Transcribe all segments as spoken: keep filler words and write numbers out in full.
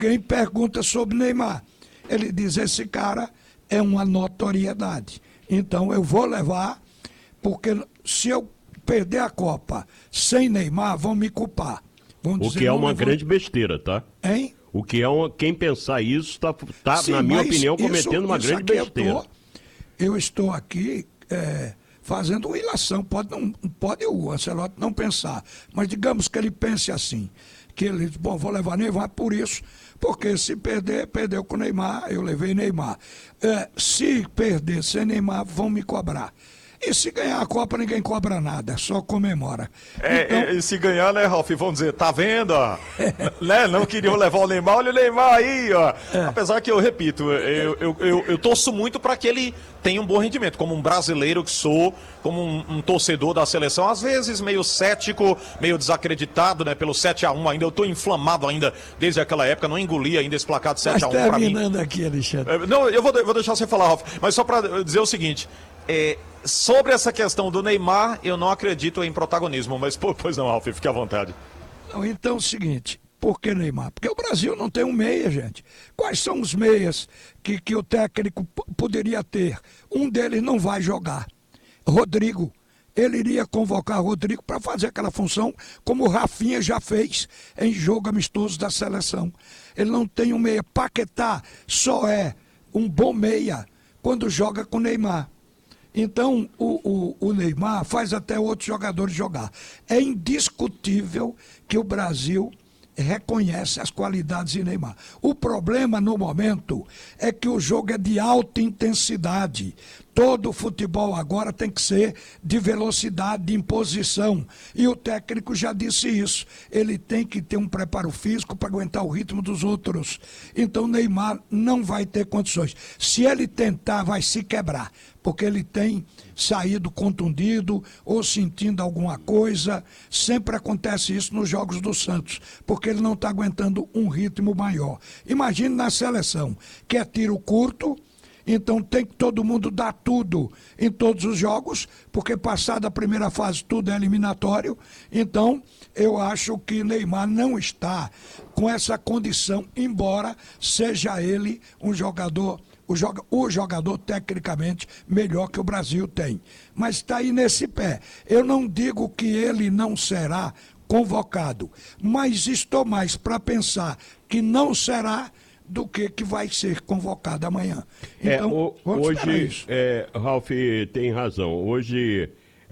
quem pergunta sobre Neymar, ele diz, esse cara é uma notoriedade. Então eu vou levar, porque se eu perder a Copa sem Neymar, vão me culpar. Vão O dizer, que é não uma levou... grande besteira, tá? Hein? O que é uma... Quem pensar isso está, tá, Sim, na minha mas opinião, isso- cometendo uma isso grande aqui besteira. Eu, tô, eu estou aqui é, fazendo uma ilação. Pode, não, pode o Ancelotti não pensar, mas digamos que ele pense assim, que ele diz, bom, vou levar Neymar por isso, porque se perder, perdeu com Neymar, eu levei Neymar. É, se perder sem Neymar, vão me cobrar. E se ganhar a Copa, ninguém cobra nada, só comemora. É, Então, e se ganhar, né, Ralf? Vão dizer, tá vendo, ó? né? Não queriam levar o Neymar, olha o Neymar aí, ó. É. Apesar que eu repito, eu, eu, eu, eu torço muito para que ele tenha um bom rendimento, como um brasileiro que sou, como um, um torcedor da seleção, às vezes meio cético, meio desacreditado, né, pelo sete a um ainda. Eu tô inflamado ainda desde aquela época, não engoli ainda esse placar de sete a um para mim. terminando aqui, Alexandre. É, Não, eu vou, eu vou deixar você falar, Ralf, mas só para dizer o seguinte, é, sobre essa questão do Neymar, eu não acredito em protagonismo, mas pô, pois não, Ralf, fique à vontade. Não, então é o seguinte, por que Neymar? Porque o Brasil não tem um meia, gente. Quais são os meias que, que o técnico p- poderia ter? Um deles não vai jogar. Rodrigo. Ele iria convocar Rodrigo para fazer aquela função como o Rafinha já fez em jogo amistoso da seleção. Ele não tem um meia. Paquetá só é um bom meia quando joga com Neymar. Então, o, o, o Neymar faz até outros jogadores jogar. É indiscutível que o Brasil reconhece as qualidades de Neymar. O problema, no momento, é que o jogo é de alta intensidade. Todo futebol agora tem que ser de velocidade, de imposição. E o técnico já disse isso. Ele tem que ter um preparo físico para aguentar o ritmo dos outros. Então, Neymar não vai ter condições. Se ele tentar, vai se quebrar, porque ele tem saído contundido ou sentindo alguma coisa. Sempre acontece isso nos jogos do Santos, porque ele não está aguentando um ritmo maior. Imagine na seleção, que é tiro curto, então tem que todo mundo dar tudo em todos os jogos, porque passada a primeira fase tudo é eliminatório. Então eu acho que Neymar não está com essa condição, embora seja ele um jogador O, joga, o jogador tecnicamente melhor que o Brasil tem. Mas está aí nesse pé. Eu não digo que ele não será convocado, mas estou mais para pensar que não será do que que vai ser convocado amanhã. Então, é, o, vamos esperar hoje, isso. é, Ralf tem razão. Hoje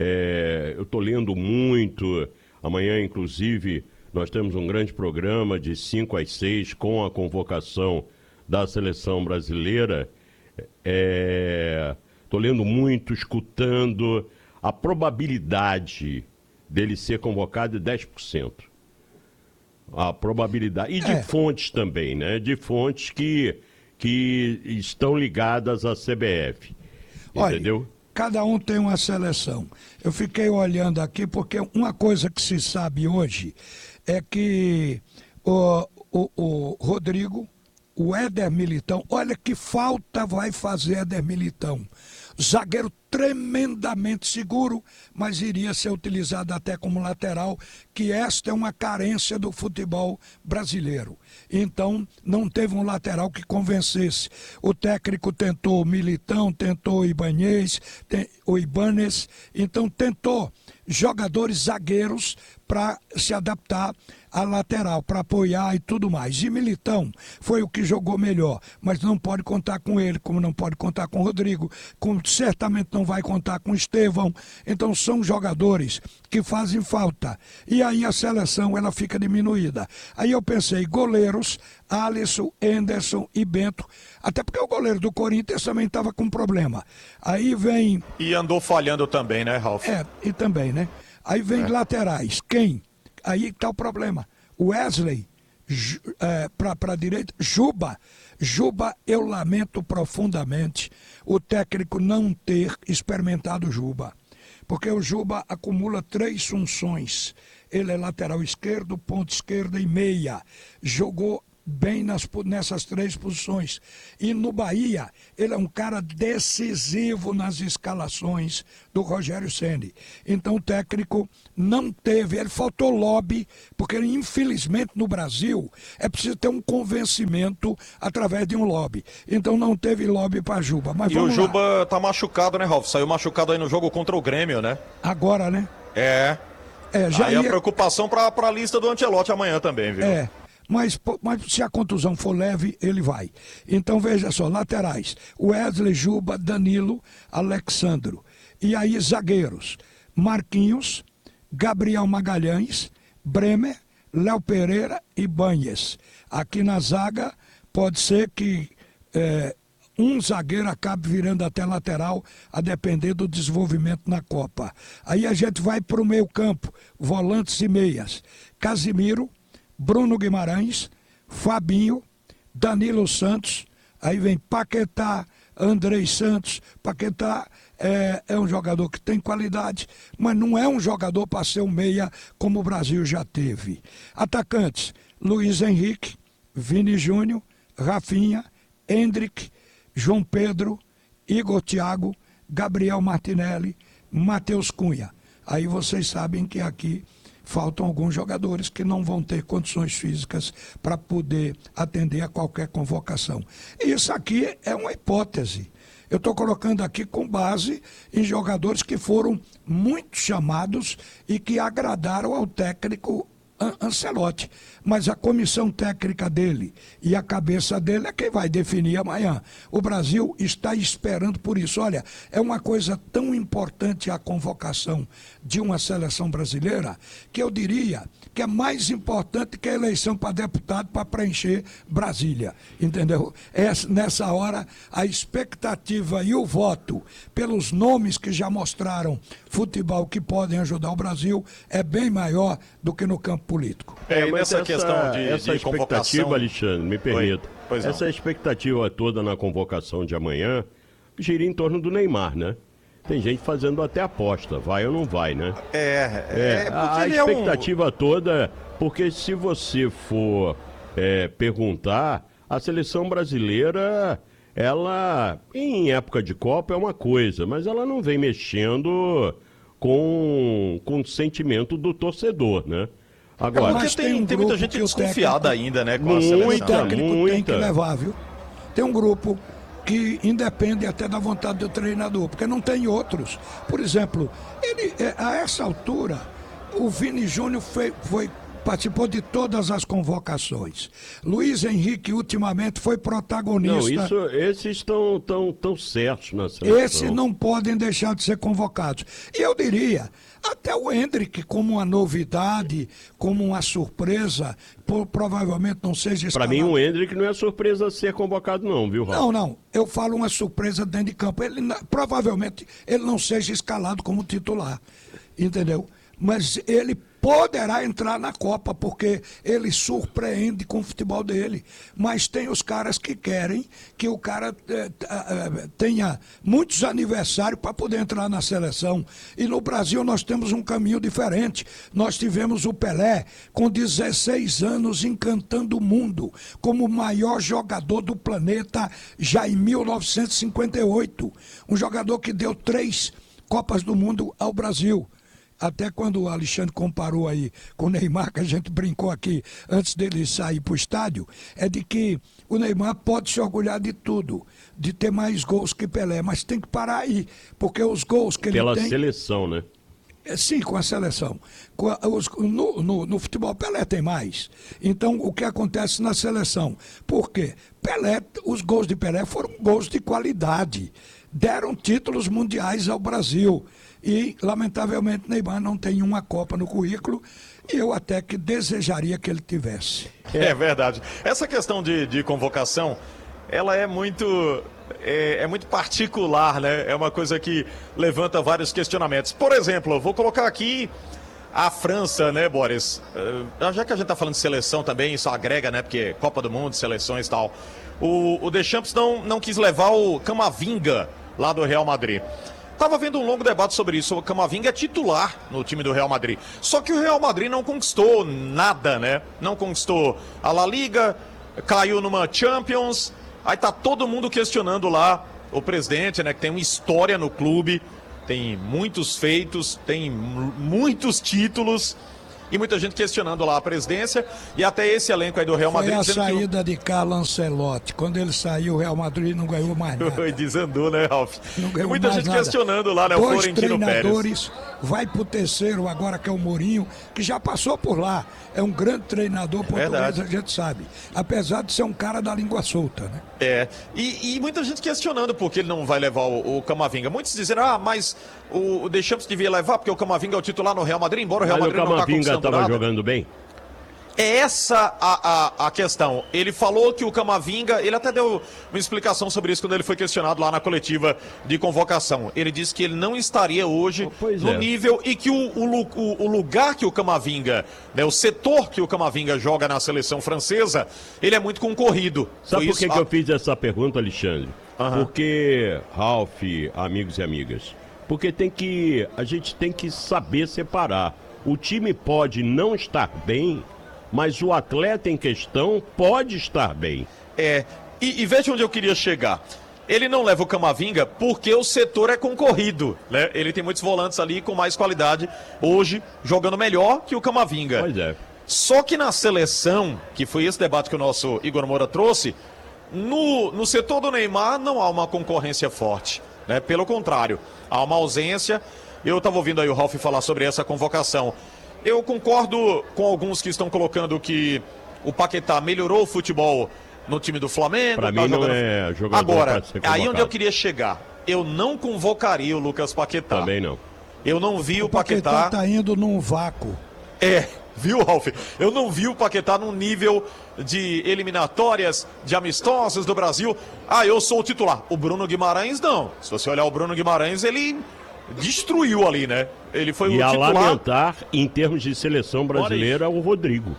é, eu estou lendo muito. Amanhã, inclusive, nós temos um grande programa de cinco às seis com a convocação da seleção brasileira. Estou é, lendo muito, escutando. A probabilidade dele ser convocado é dez por cento. A probabilidade. E de É. fontes também, né? De fontes que, que estão ligadas à C B F. Olha, Entendeu? cada um tem uma seleção. Eu fiquei olhando aqui porque uma coisa que se sabe hoje é que o, o, o Rodrigo, o Éder Militão, olha que falta vai fazer Éder Militão. Zagueiro tremendamente seguro, mas iria ser utilizado até como lateral, que esta é uma carência do futebol brasileiro. Então, não teve um lateral que convencesse. O técnico tentou o Militão, tentou o Ibanez, tem, o Ibanez, então tentou jogadores zagueiros para se adaptar à lateral, para apoiar e tudo mais. E Militão foi o que jogou melhor, mas não pode contar com ele, como não pode contar com o Rodrigo, como certamente não vai contar com o Estevão. Então são jogadores que fazem falta. E aí a seleção ela fica diminuída. Aí eu pensei, goleiros, Alisson, Henderson e Bento, até porque o goleiro do Corinthians também estava com problema. Aí vem... E andou falhando também, né, Ralf? É, e também, né? Aí vem É. laterais. Quem? Aí está o problema. Wesley, é, para a direita, Juba. Juba, eu lamento profundamente o técnico não ter experimentado Juba. Porque o Juba acumula três funções. Ele é lateral esquerdo, ponta esquerda e meia. Jogou bem nas, nessas três posições. E no Bahia, ele é um cara decisivo nas escalações do Rogério Ceni. Então o técnico não teve, ele faltou lobby, porque infelizmente no Brasil é preciso ter um convencimento através de um lobby. Então não teve lobby para Juba. Mas e o Juba lá. tá machucado, né, Ralf? Saiu machucado aí no jogo contra o Grêmio, né? Agora, né? É. É, já aí ia... a preocupação para a lista do Ancelotti amanhã também, viu? É. Mas, mas se a contusão for leve, ele vai. Então veja só, laterais, Wesley, Juba, Danilo, Alexandro. E aí zagueiros, Marquinhos, Gabriel Magalhães, Bremer, Léo Pereira e Banhes. Aqui na zaga pode ser que é, um zagueiro acabe virando até lateral, a depender do desenvolvimento na Copa. Aí a gente vai para o meio campo, volantes e meias. Casimiro, Bruno Guimarães, Fabinho, Danilo Santos, aí vem Paquetá, Andrei Santos. Paquetá é, é um jogador que tem qualidade, mas não é um jogador para ser um meia como o Brasil já teve. Atacantes, Luiz Henrique, Vini Júnior, Rafinha, Hendrick, João Pedro, Igor Thiago, Gabriel Martinelli, Matheus Cunha. Aí vocês sabem que aqui faltam alguns jogadores que não vão ter condições físicas para poder atender a qualquer convocação. Isso aqui é uma hipótese. Eu estou colocando aqui com base em jogadores que foram muito chamados e que agradaram ao técnico Ancelotti, mas a comissão técnica dele e a cabeça dele é quem vai definir amanhã. O Brasil está esperando por isso. Olha, é uma coisa tão importante a convocação de uma seleção brasileira que eu diria que é mais importante que a eleição para deputado para preencher Brasília, entendeu? É, nessa hora a expectativa e o voto pelos nomes que já mostraram futebol que podem ajudar o Brasil é bem maior do que no campo político. É, mas nessa essa questão de, essa de expectativa, convocação... Alexandre, me permita, Pois não. essa expectativa toda na convocação de amanhã gira em torno do Neymar, né? Tem gente fazendo até aposta, vai ou não vai, né? É, É, é a, a expectativa é um... toda, porque se você for é, perguntar, a seleção brasileira, ela, em época de Copa é uma coisa, mas ela não vem mexendo com, com o sentimento do torcedor, né? Agora, é porque tem, tem, um tem muita gente desconfiada técnico, ainda, né, com a seleção. O técnico muita. tem que levar, viu? Tem um grupo que independe até da vontade do treinador, porque não tem outros. Por exemplo, ele, a essa altura, o Vini Júnior foi, foi, participou de todas as convocações. Luiz Henrique, ultimamente, foi protagonista. Não, isso, esses estão tão, tão certos na seleção. Esses não podem deixar de ser convocados. E eu diria, até o Hendrick, como uma novidade, como uma surpresa, por, provavelmente não seja escalado. Para mim, o Hendrick não é surpresa ser convocado não, viu, Raul? Não, não. Eu falo uma surpresa dentro de campo. Ele, provavelmente ele não seja escalado como titular, entendeu? Mas ele poderá entrar na Copa, porque ele surpreende com o futebol dele. Mas tem os caras que querem que o cara é, é, tenha muitos aniversários para poder entrar na seleção. E no Brasil nós temos um caminho diferente. Nós tivemos o Pelé com dezesseis anos encantando o mundo como o maior jogador do planeta já em mil novecentos e cinquenta e oito. Um jogador que deu três Copas do Mundo ao Brasil. Até quando o Alexandre comparou aí com o Neymar, que a gente brincou aqui antes dele sair para o estádio, é de que o Neymar pode se orgulhar de tudo, de ter mais gols que Pelé, mas tem que parar aí, porque os gols que ele Pela tem... Pela seleção, né? Sim, com a seleção. Com a, os, no, no, no futebol, Pelé tem mais. Então, o que acontece na seleção? Por quê? Pelé, os gols de Pelé foram gols de qualidade. Deram títulos mundiais ao Brasil. E, lamentavelmente, Neymar não tem uma Copa no currículo. E eu até que desejaria que ele tivesse. É verdade. Essa questão de, de convocação, ela é muito... É, é muito particular, né? É uma coisa que levanta vários questionamentos. Por exemplo, eu vou colocar aqui a França, né, Boris? Uh, já que a gente tá falando de seleção também, isso agrega, né? Porque Copa do Mundo, seleções e tal. O, o Deschamps não, não quis levar o Camavinga lá do Real Madrid. Tava vendo um longo debate sobre isso. O Camavinga é titular no time do Real Madrid. Só que o Real Madrid não conquistou nada, né? Não conquistou a La Liga, caiu numa Champions, aí tá todo mundo questionando lá o presidente, né, que tem uma história no clube, tem muitos feitos, tem muitos títulos e muita gente questionando lá a presidência e até esse elenco aí do Real Madrid. Foi a dizendo saída que... de Carlo Ancelotti. Quando ele saiu, o Real Madrid não ganhou mais nada. Foi, desandou, né, Ralf? Não ganhou E muita mais gente nada. questionando lá, né, o Dois Florentino treinadores, Pérez. vai pro terceiro agora, que é o Mourinho, que já passou por lá. É um grande treinador português, Verdade. a gente sabe. Apesar de ser um cara da língua solta, né? É, e, e muita gente questionando por que ele não vai levar o, o Camavinga. Muitos dizendo, ah, mas o, o Deschamps devia levar, porque o Camavinga é o titular no Real Madrid, embora o Real Mas o Madrid não tá Camavinga conquistando estava nada. jogando bem? É essa a, a, a questão. Ele falou que o Camavinga, ele até deu uma explicação sobre isso quando ele foi questionado lá na coletiva de convocação. Ele disse que ele não estaria hoje Pois no é. nível e que o, o, o, o lugar que o Camavinga, né, o setor que o Camavinga joga na seleção francesa, ele é muito concorrido. Sabe Foi por isso- que, que a- eu fiz essa pergunta, Alexandre? Aham. Porque, Ralf, amigos e amigas, porque tem que, a gente tem que saber separar. O time pode não estar bem, mas o atleta em questão pode estar bem. É, e, e veja onde eu queria chegar. Ele não leva o Camavinga porque o setor é concorrido, né? Ele tem muitos volantes ali com mais qualidade hoje, jogando melhor que o Camavinga. Pois é. Só que na seleção, que foi esse debate que o nosso Igor Moura trouxe, no, no setor do Neymar não há uma concorrência forte, né? Pelo contrário, há uma ausência. Eu estava ouvindo aí o Ralf falar sobre essa convocação. Eu concordo com alguns que estão colocando que o Paquetá melhorou o futebol no time do Flamengo. Pra tá mim não jogando- é jogador Agora, pra ser aí onde convocado. eu queria chegar. Eu não convocaria o Lucas Paquetá. Também não. Eu não vi o, O Paquetá Paquetá... tá indo num vácuo. É, viu, Ralf? Eu não vi o Paquetá num nível de eliminatórias, de amistosos do Brasil. Ah, eu sou o titular. O Bruno Guimarães, não. Se você olhar o Bruno Guimarães, ele destruiu ali, né? Ele foi E o a titular. lamentar, em termos de seleção brasileira, é o Rodrigo.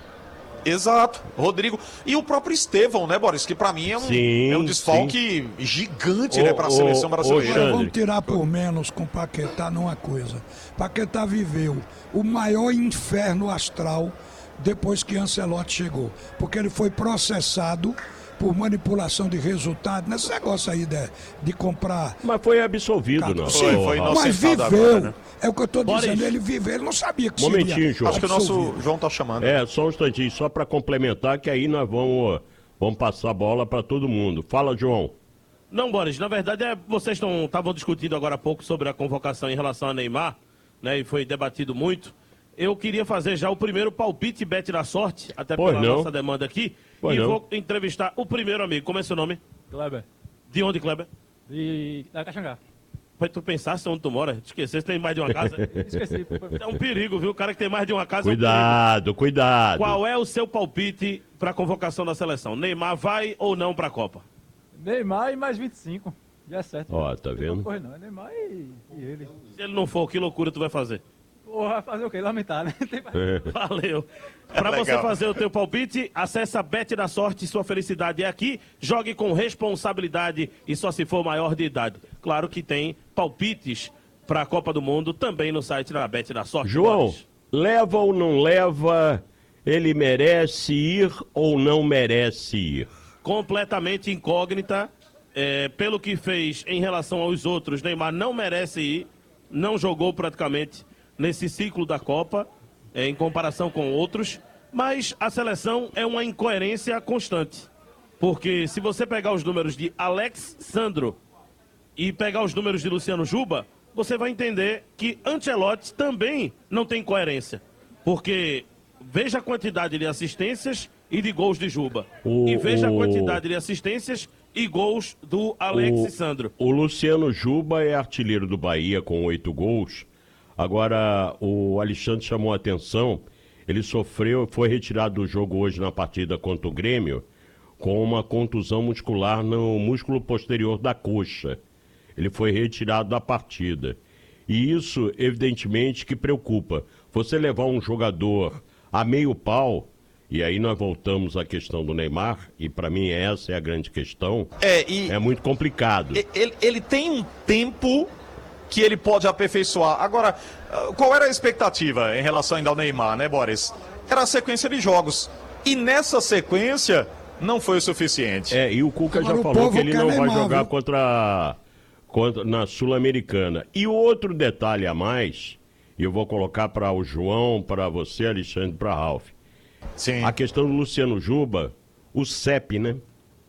Exato, Rodrigo. E o próprio Estevão, né, Boris? Que pra mim é um, Sim, é um desfalque gigante, Ô, né, pra ô, seleção ô, brasileira. Xande. Agora vamos tirar por menos com Paquetá numa coisa. Paquetá viveu o maior inferno astral depois que Ancelotti chegou. Porque ele foi processado por manipulação de resultado, nesse negócio aí de, de comprar. Mas foi absolvido, não. Foi, Ô, foi Ralf. nosso- Mas inocentado viveu. agora, né? É o que eu estou Boris. dizendo. Ele viveu, ele não sabia que Momentinho, seria João. Acho que o nosso absolvido. João tá chamando. É, só um instantinho, só para complementar, que aí nós vamos, vamos passar a bola para todo mundo. Fala, João. Não, Boris, na verdade é, vocês estavam discutindo agora há pouco sobre a convocação em relação a Neymar, né, e foi debatido muito. Eu queria fazer já o primeiro palpite bet da sorte, até Pois pela não. nossa demanda aqui, Pois e não. vou entrevistar o primeiro amigo. Como é seu nome? Kleber, De onde, Kleber? de da Caxangá. Pra tu pensasse onde tu mora, te esquecesse, tem mais de uma casa. Esqueci. É um perigo, viu? O cara que tem mais de uma casa é um perigo. Cuidado, cuidado. Qual é o seu palpite para a convocação da seleção? Neymar vai ou não para a Copa? Neymar e mais vinte e cinco. Já é certo. Ó, tá Não vendo? corre não, é Neymar e, e ele. Se ele não for, que loucura tu vai fazer? Porra, fazer o quê? Lamentar, né? Tem- Valeu. Para Legal. você fazer o teu palpite, acesse a Bet da Sorte, sua felicidade é aqui. Jogue com responsabilidade e só se for maior de idade. Claro que tem palpites para a Copa do Mundo também no site da Bet da Sorte. João, Boris. leva ou não leva? Ele merece ir ou não merece ir? Completamente incógnita. É, pelo que fez em relação aos outros, Neymar não merece ir. Não jogou praticamente nesse ciclo da Copa, é, em comparação com outros. Mas a seleção é uma incoerência constante. Porque se você pegar os números de Alex Sandro e pegar os números de Luciano Juba, você vai entender que Ancelotti também não tem coerência. Porque veja a quantidade de assistências e de gols de Juba. O- e veja a o- quantidade de assistências e gols do Alex O- Sandro. O Luciano Juba é artilheiro do Bahia com oito gols. Agora, o Alexandre chamou a atenção. Ele sofreu, foi retirado do jogo hoje na partida contra o Grêmio com uma contusão muscular no músculo posterior da coxa. Ele foi retirado da partida. E isso, evidentemente, que preocupa. Você levar um jogador a meio pau, e aí nós voltamos à questão do Neymar, e para mim essa é a grande questão, É, e é muito complicado. e- ele, ele tem um tempo que ele pode aperfeiçoar. Agora, ah, qual era a expectativa em relação ainda ao Neymar, né, Boris? Era a sequência de jogos. E nessa sequência, não foi o suficiente. É, e o Cuca Agora já o falou povo que ele quer não vai Neymar, jogar viu? contra, contra na Sul-Americana. E outro detalhe a mais, e eu vou colocar para o João, para você, Alexandre, para Ralf. Sim. A questão do Luciano Juba, o C E P, né?